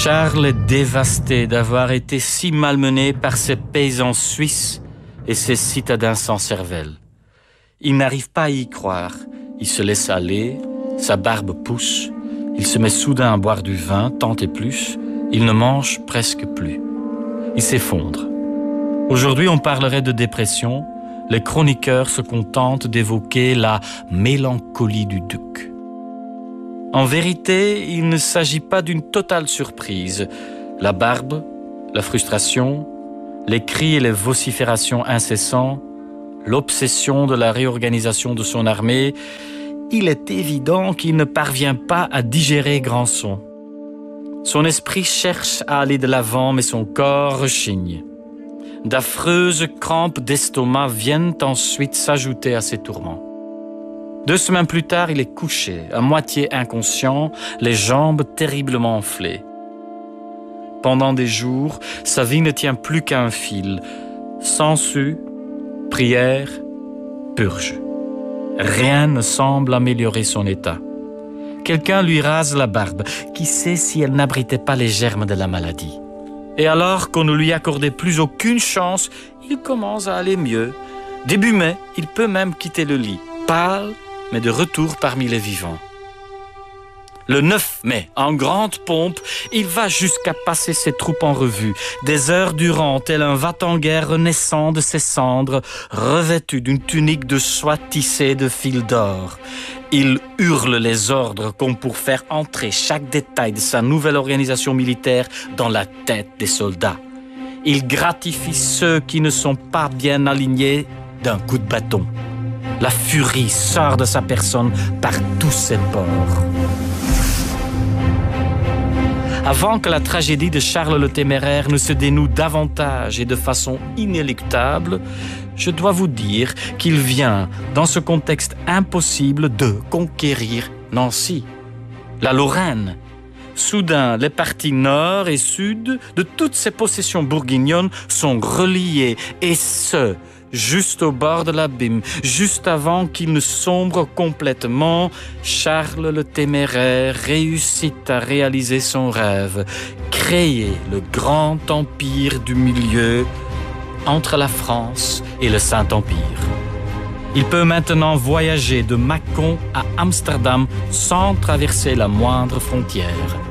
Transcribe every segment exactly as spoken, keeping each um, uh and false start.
Charles est dévasté d'avoir été si malmené par ces paysans suisses et ces citadins sans cervelle. Il n'arrive pas à y croire. Il se laisse aller, sa barbe pousse, il se met soudain à boire du vin, tant et plus, il ne mange presque plus. Il s'effondre. Aujourd'hui, on parlerait de dépression. Les chroniqueurs se contentent d'évoquer la mélancolie du duc. En vérité, il ne s'agit pas d'une totale surprise. La barbe, la frustration, les cris et les vociférations incessants, l'obsession de la réorganisation de son armée, il est évident qu'il ne parvient pas à digérer Granson. Son esprit cherche à aller de l'avant, mais son corps rechigne. D'affreuses crampes d'estomac viennent ensuite s'ajouter à ses tourments. Deux semaines plus tard, il est couché, à moitié inconscient, les jambes terriblement enflées. Pendant des jours, sa vie ne tient plus qu'à un fil. Sensu, prière, purge. Rien ne semble améliorer son état. Quelqu'un lui rase la barbe. Qui sait si elle n'abritait pas les germes de la maladie? Et alors qu'on ne lui accordait plus aucune chance, il commence à aller mieux. Début mai, il peut même quitter le lit, pâle, mais de retour parmi les vivants. Le neuf mai, en grande pompe, il va jusqu'à passer ses troupes en revue, des heures durant, tel un va-t-en-guerre renaissant de ses cendres, revêtu d'une tunique de soie tissée de fils d'or. Il hurle les ordres comme pour faire entrer chaque détail de sa nouvelle organisation militaire dans la tête des soldats. Il gratifie ceux qui ne sont pas bien alignés d'un coup de bâton. La furie sort de sa personne par tous ses pores. Avant que la tragédie de Charles le Téméraire ne se dénoue davantage et de façon inéluctable, je dois vous dire qu'il vient, dans ce contexte impossible, de conquérir Nancy, la Lorraine. Soudain, les parties nord et sud de toutes ces possessions bourguignonnes sont reliées, et ce, juste au bord de l'abîme, juste avant qu'il ne sombre complètement. Charles le Téméraire réussit à réaliser son rêve, créer le grand empire du milieu entre la France et le Saint-Empire. Il peut maintenant voyager de Mâcon à Amsterdam sans traverser la moindre frontière.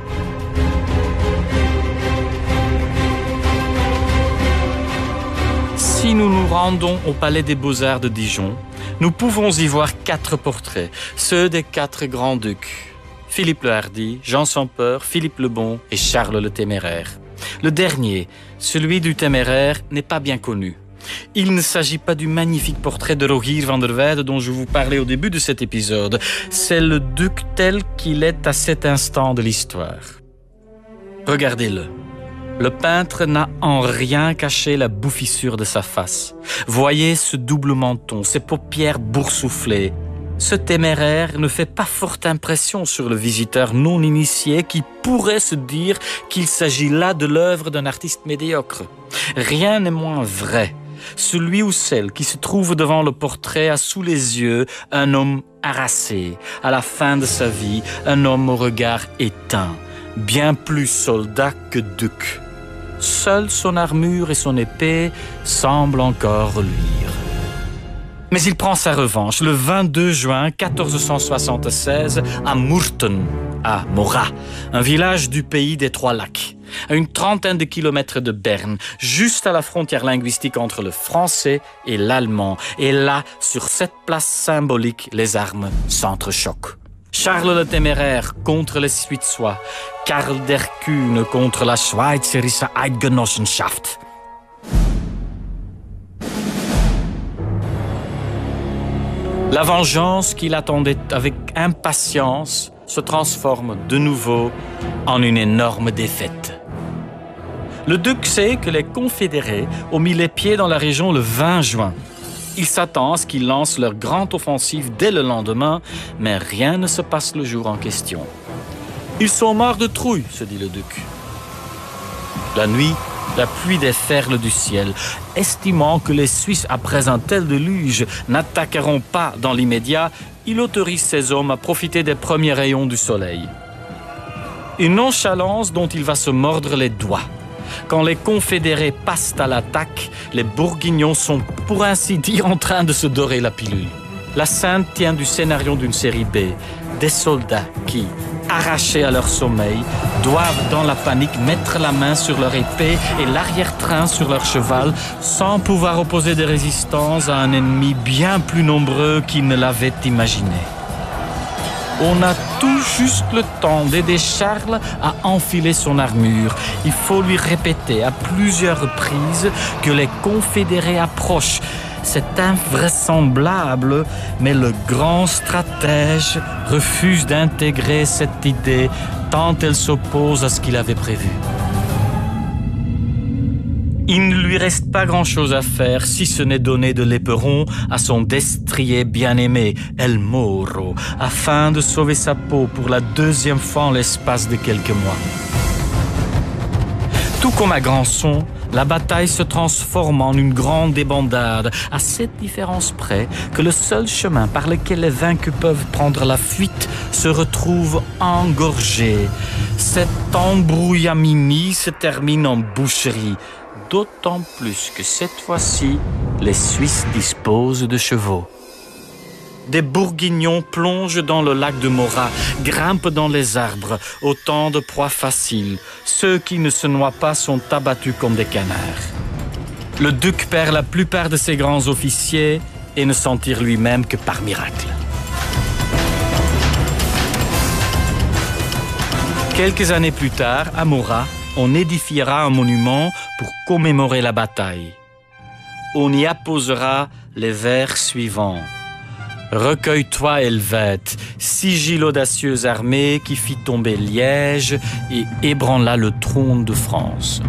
Si nous nous rendons au Palais des Beaux-Arts de Dijon, nous pouvons y voir quatre portraits, ceux des quatre grands-ducs. Philippe le Hardi, Jean sans peur, Philippe le Bon et Charles le Téméraire. Le dernier, celui du Téméraire, n'est pas bien connu. Il ne s'agit pas du magnifique portrait de Rogier van der Weyde dont je vous parlais au début de cet épisode. C'est le duc tel qu'il est à cet instant de l'histoire. Regardez-le. Le peintre n'a en rien caché la bouffissure de sa face. Voyez ce double menton, ses paupières boursouflées. Ce Téméraire ne fait pas forte impression sur le visiteur non initié qui pourrait se dire qu'il s'agit là de l'œuvre d'un artiste médiocre. Rien n'est moins vrai. Celui ou celle qui se trouve devant le portrait a sous les yeux un homme harassé, à la fin de sa vie, un homme au regard éteint, bien plus soldat que duc. Seule son armure et son épée semblent encore reluire. Mais il prend sa revanche le vingt-deux juin quatorze cent soixante-seize à Murten, à Morat, un village du pays des Trois Lacs, à une trentaine de kilomètres de Berne, juste à la frontière linguistique entre le français et l'allemand. Et là, sur cette place symbolique, les armes s'entrechoquent. Charles le Téméraire contre les Suissois, Karl der Kühne contre la Schweizerische Eidgenossenschaft. La vengeance qu'il attendait avec impatience se transforme de nouveau en une énorme défaite. Le duc sait que les confédérés ont mis les pieds dans la région le vingt juin. Il s'attend à ce qu'ils lancent leur grande offensive dès le lendemain, mais rien ne se passe le jour en question. Ils sont morts de trouille, se dit le duc. La nuit, la pluie déferle du ciel. Estimant que les Suisses, après un tel déluge, n'attaqueront pas dans l'immédiat, il autorise ses hommes à profiter des premiers rayons du soleil. Une nonchalance dont il va se mordre les doigts. Quand les confédérés passent à l'attaque, les Bourguignons sont pour ainsi dire en train de se dorer la pilule. La scène tient du scénario d'une série B. Des soldats qui, arrachés à leur sommeil, doivent dans la panique mettre la main sur leur épée et l'arrière-train sur leur cheval sans pouvoir opposer des résistances à un ennemi bien plus nombreux qu'ils ne l'avaient imaginé. On a tout juste le temps d'aider Charles à enfiler son armure. Il faut lui répéter à plusieurs reprises que les confédérés approchent. C'est invraisemblable, mais le grand stratège refuse d'intégrer cette idée tant elle s'oppose à ce qu'il avait prévu. Il ne lui reste pas grand-chose à faire si ce n'est donner de l'éperon à son destrier bien-aimé, El Moro, afin de sauver sa peau pour la deuxième fois en l'espace de quelques mois. Tout comme à Grandson, la bataille se transforme en une grande débandade, à cette différence près que le seul chemin par lequel les vaincus peuvent prendre la fuite se retrouve engorgé. Cet embrouillamini se termine en boucherie, d'autant plus que cette fois-ci, les Suisses disposent de chevaux. Des Bourguignons plongent dans le lac de Morat, grimpent dans les arbres, autant de proies faciles. Ceux qui ne se noient pas sont abattus comme des canards. Le duc perd la plupart de ses grands officiers et ne s'en tire lui-même que par miracle. Quelques années plus tard, à Morat, on édifiera un monument pour commémorer la bataille. On y apposera les vers suivants. Recueille-toi, Helvète, sigil audacieuse armée qui fit tomber Liège et ébranla le trône de France.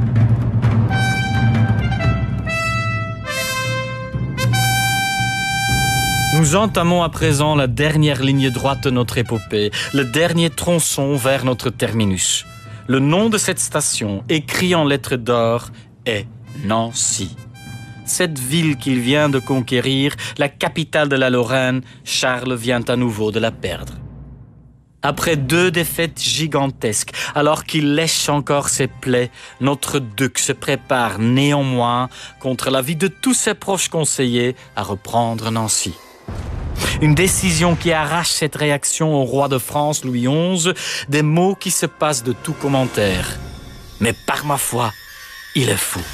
Nous entamons à présent la dernière ligne droite de notre épopée, le dernier tronçon vers notre terminus. Le nom de cette station, écrit en lettres d'or, est Nancy. Cette ville qu'il vient de conquérir, la capitale de la Lorraine, Charles vient à nouveau de la perdre. Après deux défaites gigantesques, alors qu'il lèche encore ses plaies, notre duc se prépare néanmoins, contre l'avis de tous ses proches conseillers, à reprendre Nancy. Une décision qui arrache cette réaction au roi de France Louis onze, des mots qui se passent de tout commentaire. Mais par ma foi, il est fou.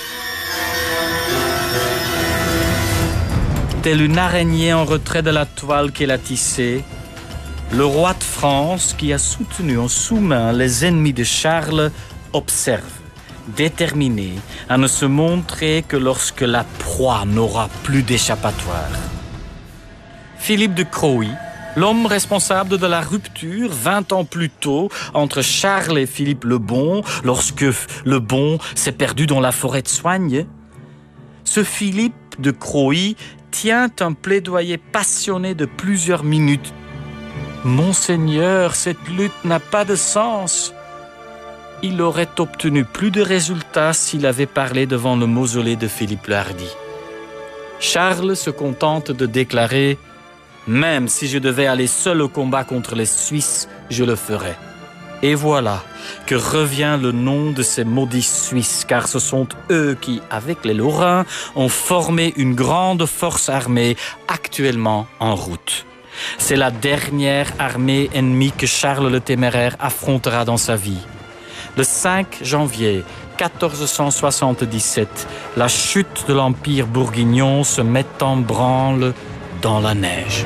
Tel une araignée en retrait de la toile qu'elle a tissée, le roi de France, qui a soutenu en sous-main les ennemis de Charles, observe, déterminé à ne se montrer que lorsque la proie n'aura plus d'échappatoire. Philippe de Croÿ, l'homme responsable de la rupture vingt ans plus tôt entre Charles et Philippe le Bon, lorsque le Bon s'est perdu dans la forêt de Soignes, ce Philippe de Croÿ tient un plaidoyer passionné de plusieurs minutes. « Monseigneur, cette lutte n'a pas de sens !» Il aurait obtenu plus de résultats s'il avait parlé devant le mausolée de Philippe le Hardi. Charles se contente de déclarer « Même si je devais aller seul au combat contre les Suisses, je le ferais. » Et voilà que revient le nom de ces maudits Suisses, car ce sont eux qui, avec les Lorrains, ont formé une grande force armée actuellement en route. C'est la dernière armée ennemie que Charles le Téméraire affrontera dans sa vie. Le cinq janvier mille quatre cent soixante-dix-sept, la chute de l'Empire bourguignon se met en branle dans la neige.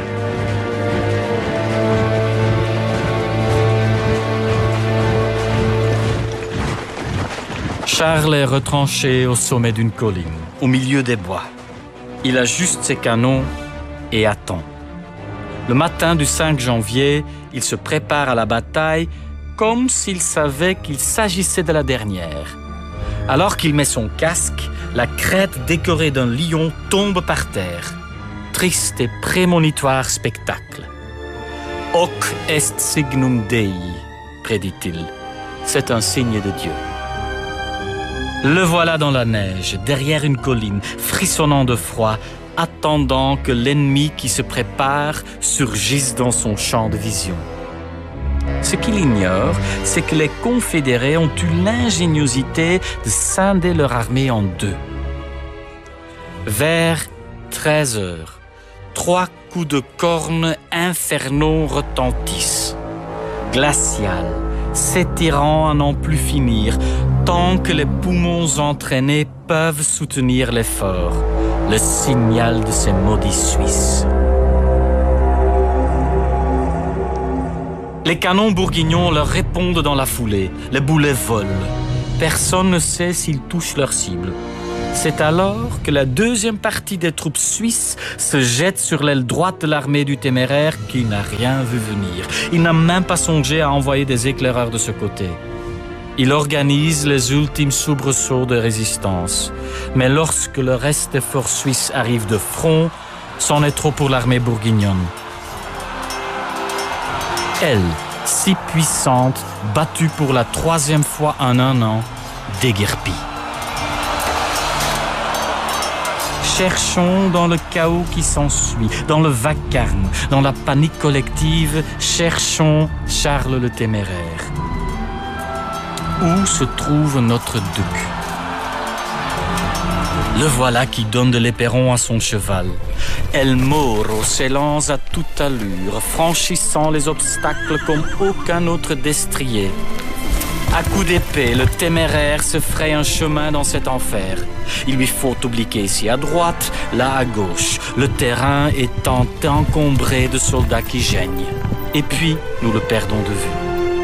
Charles est retranché au sommet d'une colline, au milieu des bois. Il ajuste ses canons et attend. Le matin du cinq janvier, il se prépare à la bataille comme s'il savait qu'il s'agissait de la dernière. Alors qu'il met son casque, la crête décorée d'un lion tombe par terre. Triste et prémonitoire spectacle. « Hoc est signum Dei », prédit-il. C'est un signe de Dieu. Le voilà dans la neige, derrière une colline, frissonnant de froid, attendant que l'ennemi qui se prépare surgisse dans son champ de vision. Ce qu'il ignore, c'est que les confédérés ont eu l'ingéniosité de scinder leur armée en deux. Vers treize heures, trois coups de corne infernaux retentissent. Glacial, s'étirant à n'en plus finir, tant que les poumons entraînés peuvent soutenir l'effort, le signal de ces maudits Suisses. Les canons bourguignons leur répondent dans la foulée. Les boulets volent. Personne ne sait s'ils touchent leur cible. C'est alors que la deuxième partie des troupes suisses se jette sur l'aile droite de l'armée du Téméraire qui n'a rien vu venir. Il n'a même pas songé à envoyer des éclaireurs de ce côté. Il organise les ultimes soubresauts de résistance. Mais lorsque le reste des forces suisses arrive de front, c'en est trop pour l'armée bourguignonne. Elle, si puissante, battue pour la troisième fois en un an, déguerpit. Cherchons dans le chaos qui s'ensuit, dans le vacarme, dans la panique collective, cherchons Charles le Téméraire. Où se trouve notre duc? Le voilà qui donne de l'éperon à son cheval. El Moro s'élance à toute allure, franchissant les obstacles comme aucun autre destrier. À coups d'épée, le Téméraire se fraye un chemin dans cet enfer. Il lui faut obliquer ici à droite, là à gauche, le terrain étant encombré de soldats qui geignent. Et puis, nous le perdons de vue.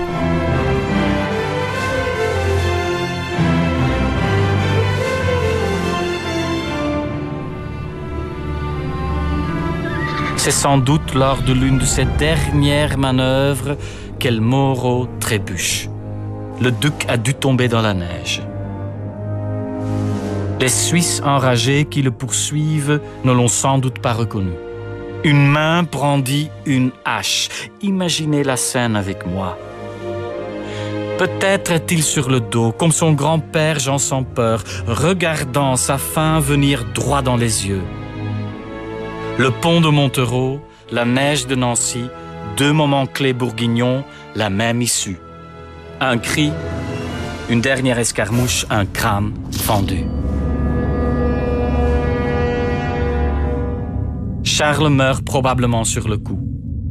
C'est sans doute lors de l'une de ces dernières manœuvres qu'El Moro trébuche. Le duc a dû tomber dans la neige. Les Suisses enragés qui le poursuivent ne l'ont sans doute pas reconnu. Une main brandit une hache. Imaginez la scène avec moi. Peut-être est-il sur le dos, comme son grand-père Jean sans peur, regardant sa fin venir droit dans les yeux. Le pont de Montereau, la neige de Nancy, deux moments clés bourguignons, la même issue. Un cri, une dernière escarmouche, un crâne fendu. Charles meurt probablement sur le coup.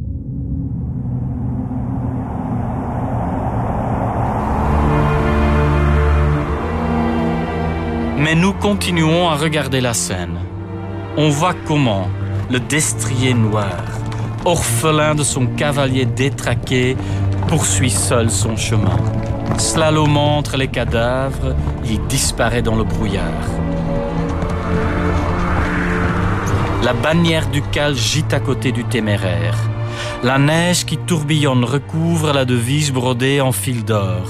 Mais nous continuons à regarder la scène. On voit comment le destrier noir, orphelin de son cavalier détraqué, poursuit seul son chemin. Slalomant entre les cadavres, il disparaît dans le brouillard. La bannière ducale gîte à côté du Téméraire. La neige qui tourbillonne recouvre la devise brodée en fil d'or.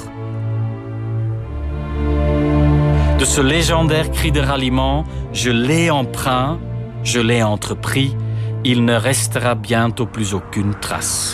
De ce légendaire cri de ralliement, je l'ai emprunt, je l'ai entrepris, il ne restera bientôt plus aucune trace.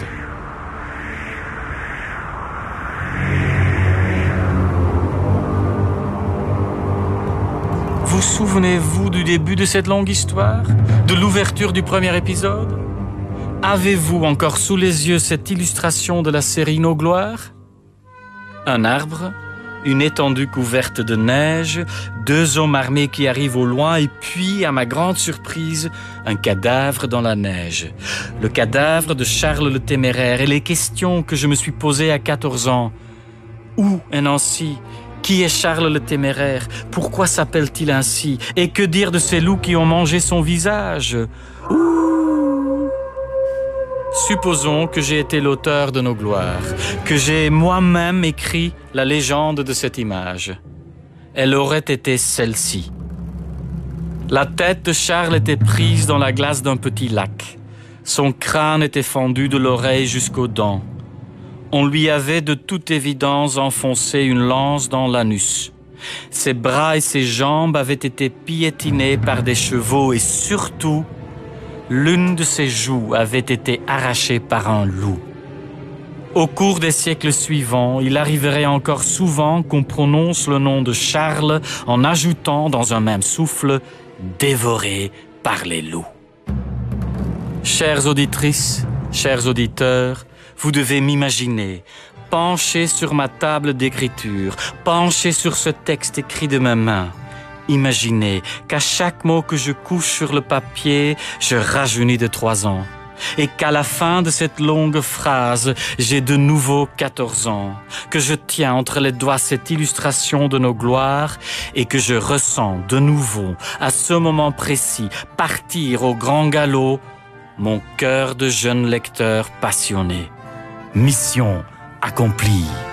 Vous souvenez-vous du début de cette longue histoire? De l'ouverture du premier épisode? Avez-vous encore sous les yeux cette illustration de la série Nos gloires? Un arbre, une étendue couverte de neige, deux hommes armés qui arrivent au loin et puis, à ma grande surprise, un cadavre dans la neige. Le cadavre de Charles le Téméraire et les questions que je me suis posées à quatorze ans. Où est Nancy? Qui est Charles le Téméraire? Pourquoi s'appelle-t-il ainsi? Et que dire de ces loups qui ont mangé son visage? Ouh! Supposons que j'ai été l'auteur de Nos gloires, que j'ai moi-même écrit la légende de cette image. Elle aurait été celle-ci. La tête de Charles était prise dans la glace d'un petit lac. Son crâne était fendu de l'oreille jusqu'aux dents. On lui avait de toute évidence enfoncé une lance dans l'anus. Ses bras et ses jambes avaient été piétinés par des chevaux et surtout, l'une de ses joues avait été arrachée par un loup. Au cours des siècles suivants, il arriverait encore souvent qu'on prononce le nom de Charles en ajoutant dans un même souffle « dévoré par les loups ». Chères auditrices, chers auditeurs, Vous devez m'imaginer, penché sur ma table d'écriture, penché sur ce texte écrit de ma main. Imaginez qu'à chaque mot que je couche sur le papier, je rajeunis de trois ans. Et qu'à la fin de cette longue phrase, j'ai de nouveau quatorze ans, que je tiens entre les doigts cette illustration de nos gloires et que je ressens de nouveau, à ce moment précis, partir au grand galop, mon cœur de jeune lecteur passionné. Mission accomplie.